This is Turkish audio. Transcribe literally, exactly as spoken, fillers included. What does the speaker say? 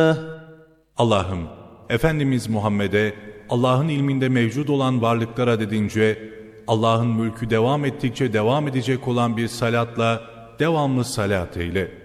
Allah'ım, Efendimiz Muhammed'e, Allah'ın ilminde mevcut olan varlıklara dedince, Allah'ın mülkü devam ettikçe devam edecek olan bir salatla devamlı salat eyle.